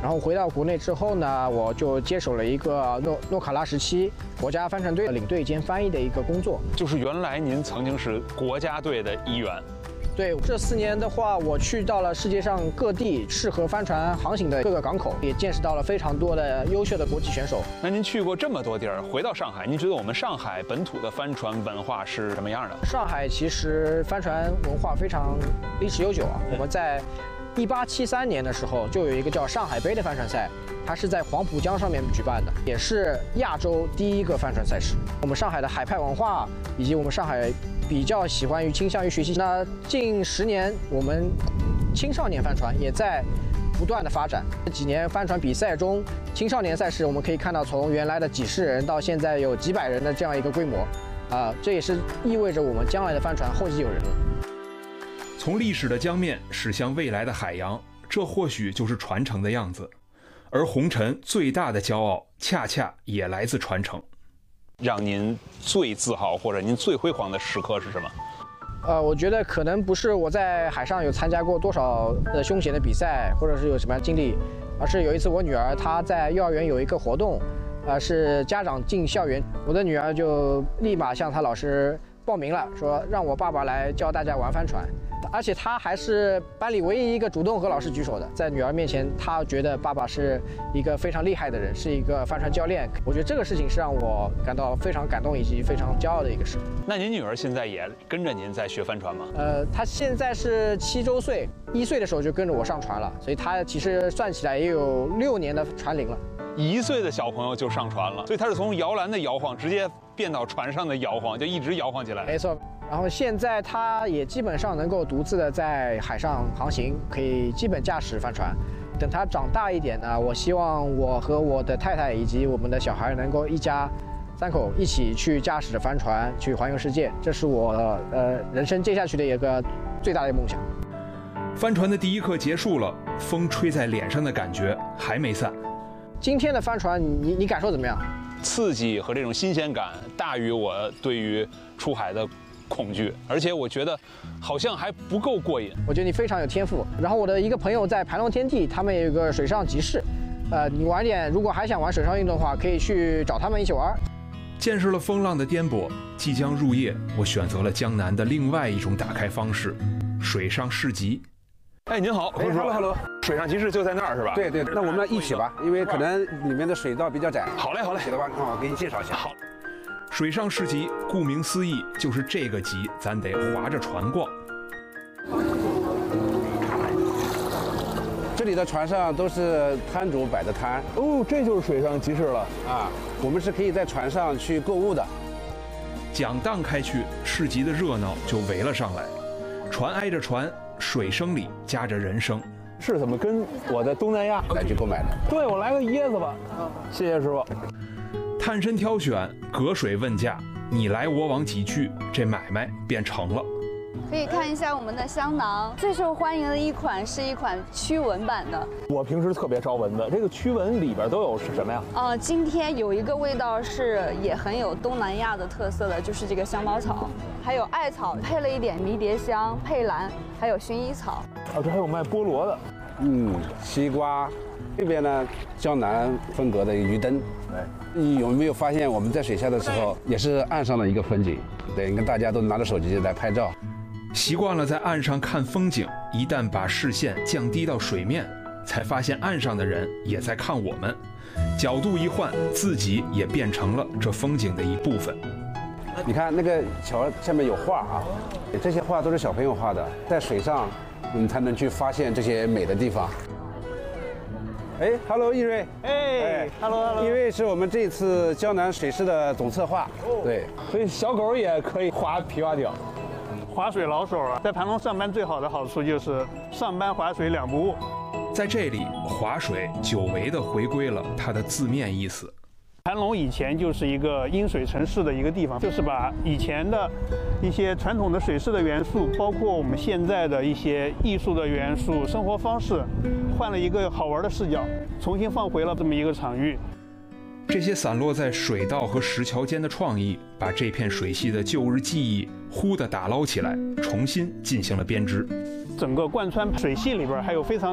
然后回到国内之后呢，我就接手了一个诺卡拉17国家帆船队领队兼翻译的一个工作。 就是原来您曾经是国家队的一员。 对，这4年的话，我去到了世界上各地适合帆船航行的各个港口，也见识到了非常多的优秀的国际选手。 那您去过这么多地儿，回到上海，您觉得我们上海本土的帆船文化是什么样的？ 上海其实帆船文化非常历史悠久啊。我们在1873年的时候就有一个叫上海杯的帆船赛，它是在黄浦江上面举办的，也是亚洲第一个帆船赛事。我们上海的海派文化以及我们上海比较倾向于学习。那近10年，我们青少年帆船也在不断的发展。这几年帆船比赛中，青少年赛事我们可以看到，从原来的几十人到现在有几百人的这样一个规模，这也是意味着我们将来的帆船后继有人了。 从历史的江面驶向未来的海洋，这或许就是传承的样子。而红尘最大的骄傲，恰恰也来自传承。 让您最自豪或者您最辉煌的时刻是什么？ 我觉得可能不是我在海上有参加过多少的凶险的比赛，或者是有什么样的经历，而是有一次我女儿她在幼儿园有一个活动，是家长进校园，我的女儿就立马向她老师报名了，说让我爸爸来教大家玩帆船。而且他还是班里唯一一个主动和老师举手的，在女儿面前，他觉得爸爸是一个非常厉害的人，是一个帆船教练。我觉得这个事情是让我感到非常感动以及非常骄傲的一个事。 那您女儿现在也跟着您在学帆船吗？ 她现在是7周岁，1岁的时候就跟着我上船了，所以她其实算起来也有6年的船龄了。 1岁的小朋友就上船了，所以他是从摇篮的摇晃直接变到船上的摇晃，就一直摇晃起来。 没错。然后现在他也基本上能够独自的在海上航行，可以基本驾驶帆船。等他长大一点呢，我希望我和我的太太以及我们的小孩能够一家3口一起去驾驶着帆船去环游世界，这是我人生接下去的一个最大的梦想。 帆船的第一课结束了，风吹在脸上的感觉还没散。 今天的帆船你感受怎么样？ 刺激和这种新鲜感大于我对于出海的恐惧，而且我觉得好像还不够过瘾。 我觉得你非常有天赋。然后我的一个朋友在盘龙天地，他们有一个水上集市，你晚点如果还想玩水上运动的话，可以去找他们一起玩。 见识了风浪的颠簸，即将入夜，我选择了江南的另外一种打开方式——水上市集。 哎，您好，何叔。 Hello。 水上集市就在那儿是吧？ 对，那我们一起吧，因为可能里面的水道比较窄。 好嘞。 一起的话，我给你介绍一下。 好。 水上市集，顾名思义，就是这个集，咱得划着船逛。 这里的船上都是摊主摆的摊。 哦，这就是水上集市了啊！我们是可以在船上去购物的。 桨荡开去，市集的热闹就围了上来。船挨着船，水声里夹着人声。 是怎么跟我在东南亚来去购买的？ 对，我来个椰子吧。谢谢师傅。 探身挑选，隔水问价，你来我往几句，这买卖便成了。 可以看一下我们的香囊，最受欢迎的一款是一款驱蚊版的。 我平时特别招蚊子，这个驱蚊里边都有是什么呀？ 今天有一个味道是也很有东南亚的特色的，就是这个香茅草，还有艾草，配了一点迷迭香、佩兰，还有薰衣草。 这还有卖菠萝的， 西瓜。这边呢，江南风格的鱼灯。你有没有发现我们在水下的时候，也是岸上的一个风景？对，你看大家都拿着手机来拍照。 习惯了在岸上看风景，一旦把视线降低到水面，才发现岸上的人也在看我们。角度一换，自己也变成了这风景的一部分。 你看那个桥下面有画啊，这些画都是小朋友画的，在水上你才能去发现这些美的地方。Hello， 易瑞。 Hello。 易瑞是我们这次江南水师的总策划。对， 所以小狗也可以划皮划艇。 划水老手啊，在盘龙上班最好的好处就是上班划水2不误。 在这里，划水久违地回归了它的字面意思。 盘龙以前就是一个因水城市的一个地方，就是把以前的一些传统的水师的元素，包括我们现在的一些艺术的元素、生活方式，换了一个好玩的视角，重新放回了这么一个场域。 这些散落在水道和石桥间的创意，把这片水系的旧日记忆忽地打捞起来，重新进行了编织。 整个贯穿水系里边还有非常